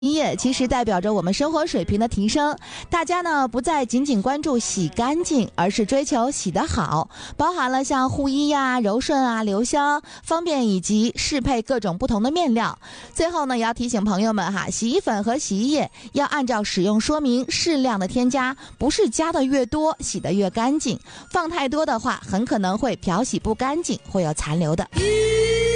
液其实代表着我们生活水平的提升，大家呢不再仅仅关注洗干净，而是追求洗得好，包含了像护衣呀、柔顺啊、留香、方便以及适配各种不同的面料。最后呢，也要提醒朋友们哈，洗衣粉和洗衣液要按照使用说明适量的添加，不是加的越多洗得越干净，放太多的话很可能会漂洗不干净，会有残留的。